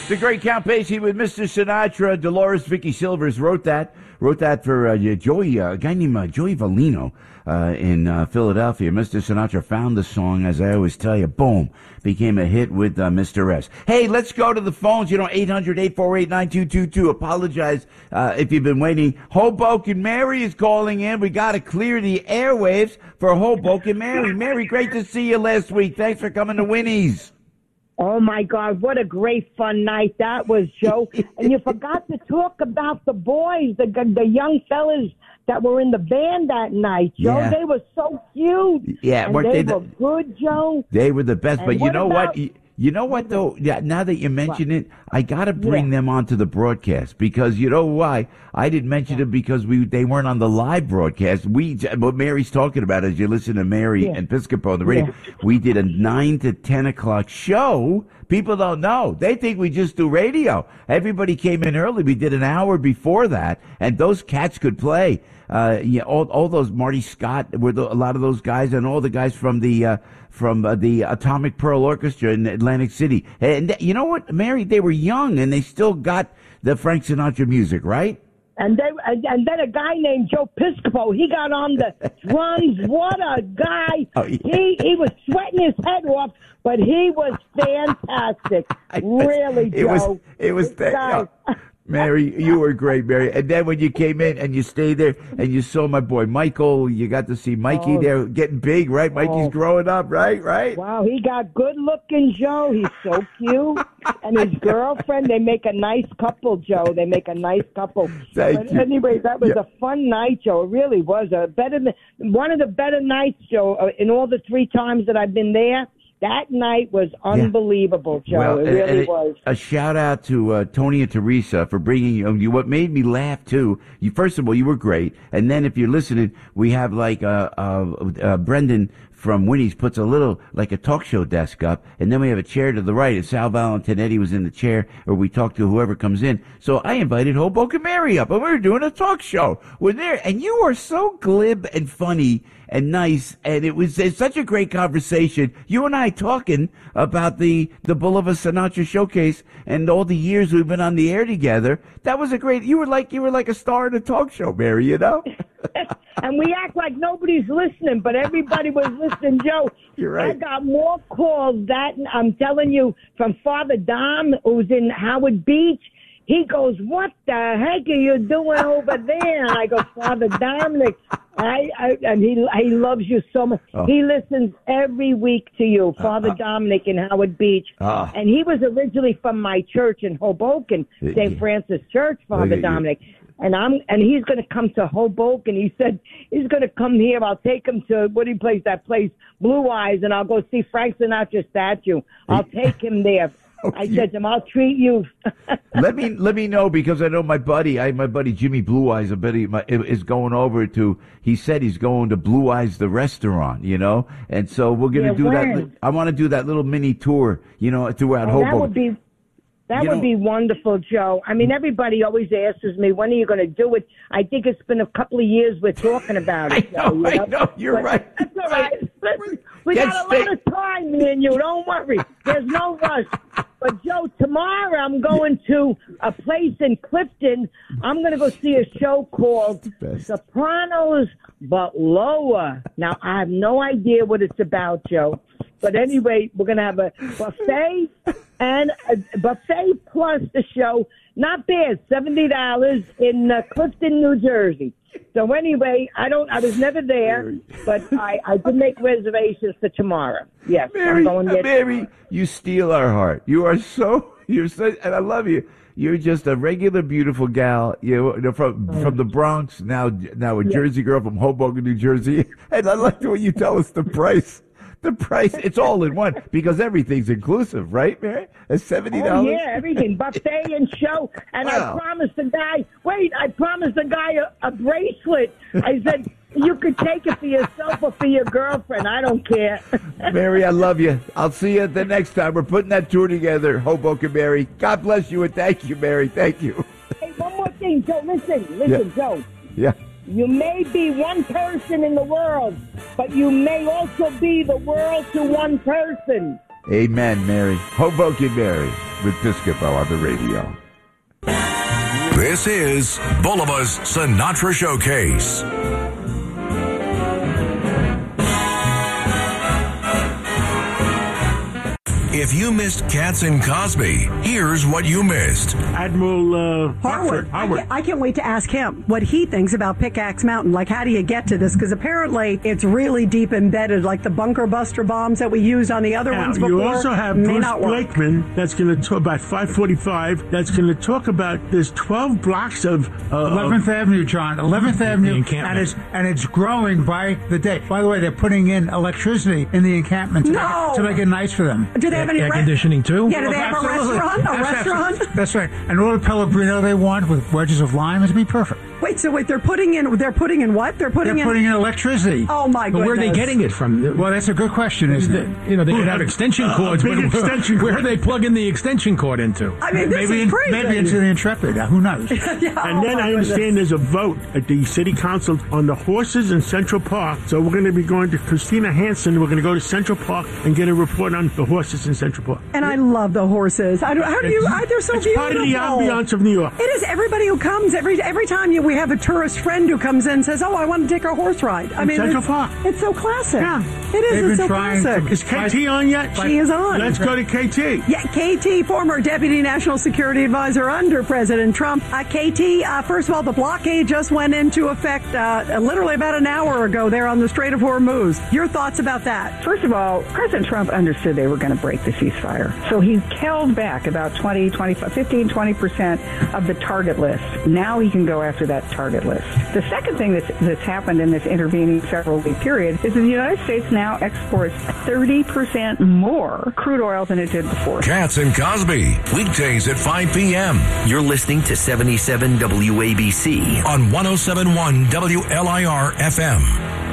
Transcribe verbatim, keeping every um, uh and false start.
The great Count Basie with Mister Sinatra. Dolores Vicky Silvers wrote that. Wrote that for uh, Joey, uh, a guy named uh, Joey Valino uh, in uh, Philadelphia. Mister Sinatra found the song, as I always tell you, boom, became a hit with uh, Mister S. Hey, let's go to the phones. You know, eight hundred, eight four eight, nine two two two. Apologize uh, if you've been waiting. Hoboken Mary is calling in. We got to clear the airwaves for Hoboken Mary. Mary, great to see you last week. Thanks for coming to Winnie's. Oh, my God, what a great fun night that was, Joe. And you forgot to talk about the boys, the the young fellas that were in the band that night, Joe. Yeah. They were so cute. Yeah, and weren't they, they were the, good, Joe. They were the best. And But you what know about, what? You, you know what, though? Yeah, now that you mention it, I got to bring Yeah. them onto the broadcast because you know why? I didn't mention Yeah. it because we they weren't on the live broadcast. We What Mary's talking about, as you listen to Mary Yeah. and Piscopo on the radio, Yeah. we did a nine to ten o'clock show. People don't know. They think we just do radio. Everybody came in early. We did an hour before that, and those cats could play. Uh, yeah, all, all those Marty Scott were the, a lot of those guys, and all the guys from the uh, from uh, the Atomic Pearl Orchestra in Atlantic City. And you know what, Mary? They were young, and they still got the Frank Sinatra music, right? And they and, and then a guy named Joe Piscopo, he got on the drums. What a guy! Oh, yeah. He he was sweating his head off, but he was fantastic. Really, it was, Joe. it was, This guy. uh, Mary, you were great, Mary. And then when you came in and you stayed there and you saw my boy Michael, you got to see Mikey Oh. there getting big, right? Mikey's Oh. growing up, right? Right? Wow, he got good looking, Joe. He's so cute. And his girlfriend, they make a nice couple, Joe. They make a nice couple. Thank but you. anyway, that was Yeah. a fun night, Joe. It really was. A better than, one of the better nights, Joe, uh, in all the three times that I've been there. That night was unbelievable, Joe. Well, it and- really and it- was. A shout out to uh, Tony and Teresa for bringing you. you. What made me laugh too. You first of all, you were great, and then if you're listening, we have like uh, uh, uh, Brendan from Winnie's puts a little like a talk show desk up, and then we have a chair to the right. And Sal Valentinetti was in the chair, or we talk to whoever comes in. So I invited Hoboken Mary up, and we were doing a talk show. We're there, and you are so glib and funny and nice, and it was it's such a great conversation. You and I talking about the the Bulova Sinatra showcase and all the years we've been on the air together. That was a great. You were like you were like a star in a talk show, Mary. You know. And we act like nobody's listening, but everybody was listening, Joe. You're right. I got more calls that I'm telling you from Father Dom, who's in Howard Beach. He goes, "What the heck are you doing over there?" And I go, "Father Dominic, I, I and he he loves you so much. Oh. He listens every week to you, Father uh, Dominic in Howard Beach. Ah. And he was originally from my church in Hoboken, Uh, Saint yeah. Francis Church, Look Father at you. Dominic." And I'm and he's going to come to Hoboken. He said he's going to come here. I'll take him to what he plays that place, Blue Eyes, and I'll go see Frank Sinatra statue. I'll take him there. I you- said to him, "I'll treat you." let me let me know because I know my buddy, I my buddy Jimmy Blue Eyes, a buddy my, is going over to. He said he's going to Blue Eyes the restaurant, you know, and so we're gonna Yeah, do that. when? I want to do that little mini tour, you know, throughout Oh, Hoboken. that would be that You would know- be wonderful, Joe. I mean, everybody always asks me, "When are you going to do it?" I think it's been a couple of years we're talking about it. I know, Joe, you I know, you're But right. That's all right. Listen, we Get got a straight. lot of time, me and you. Don't worry. There's no rush. But Joe, tomorrow I'm going to a place in Clifton. I'm going to go see a show called Best. Sopranos, but lower. Now I have no idea what it's about, Joe. But anyway, we're going to have a buffet and a buffet plus the show. Not bad, seventy dollars in uh, Clifton, New Jersey. So anyway, I don't. I was never there, but I, I did make reservations for tomorrow. Yes, Mary, I'm going there. Mary, you steal our heart. You are so you're so, and I love you. You're just a regular, beautiful gal. You know, from from the Bronx, now now a Jersey girl from Hoboken, New Jersey. And I like the way you tell us the price. The price, it's all in one because everything's inclusive, right, Mary? It's seventy Oh dollars. yeah, everything buffet and show. And Wow. I promised the guy. Wait, I promised the guy a, a bracelet. I said you could take it for yourself or for your girlfriend. I don't care. Mary, I love you. I'll see you the next time. We're putting that tour together, Hoboken, Mary. God bless you and thank you, Mary. Thank you. Hey, one more thing, Joe. Listen, listen, Yeah. Joe. Yeah. You may be one person in the world, but you may also be the world to one person. Amen, Mary. Hoboken Mary with Piscopo on the radio. This is Bulba's Sinatra Showcase. If you missed Katz and Cosby, here's what you missed. Admiral uh, Harwood. Hartford. I, Harwood. can't, I can't wait to ask him what he thinks about Pickaxe Mountain. Like, how do you get to this? Because apparently it's really deep embedded, like the bunker buster bombs that we used on the other Now, ones before. you also have may Bruce not work. Blakeman that's going to talk about five forty-five. That's going to talk about there's twelve blocks of uh, eleventh Avenue, John. eleventh Avenue, encampment. and it's and it's growing by the day. By the way, they're putting in electricity in the encampment to, No! make, it, to make it nice for them. Do they have any Air re- conditioning too? Yeah, do they have Absolutely. a restaurant? A That's restaurant? absolutely- That's right. And all the Pellegrino they want with wedges of lime is be perfect. Wait, so wait, they're putting in, they're putting in what? They're putting They're in. putting in electricity. Oh my But goodness. where are they getting it from? Well, that's a good question, isn't it? You know, they could have extension a cords. big but extension where, where cord. are they plugging the extension cord into? I mean, this maybe is in- crazy. maybe into the Intrepid. Uh, who knows? Yeah, And oh then my I understand goodness. there's a vote at the city council on the horses in Central Park. So we're going to be going to Christina Hansen. We're going to go to Central Park and get a report on the horses in Central Park. And I love the horses. I don't, how do you? I, they're so It's beautiful. part of the ambiance of New York. It is. Everybody who comes every every time you, we have a tourist friend who comes in and says, "Oh, I want to take a horse ride." I In mean, Central it's, Park. it's so classic. Yeah. It is. They've It's been so trying to- classic. Is K T on yet? She is on. Let's go to K T. Yeah, K T, former Deputy National Security Advisor under President Trump. Uh, K T, uh, first of all, the blockade just went into effect uh, literally about an hour ago there on the Strait of Hormuz. Your thoughts about that? First of all, President Trump understood they were going to break the ceasefire. So he held back about twenty, twenty-five, fifteen, twenty percent of the target list. Now he can go after that target list. The second thing that's, that's happened in this intervening several-week period is that the United States now exports thirty percent more crude oil than it did before. Katz and Cosby, weekdays at five p.m. You're listening to seventy-seven W A B C. on one oh seven point one W L I R F M.